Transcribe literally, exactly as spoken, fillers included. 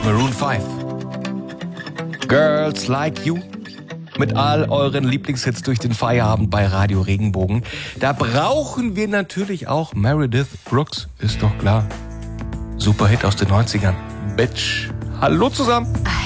Maroon five. Girls Like You. Mit all euren Lieblingshits durch den Feierabend bei Radio Regenbogen. Da brauchen wir natürlich auch Meredith Brooks, ist doch klar. Super Hit aus den neunzigern. Bitch. Hallo zusammen.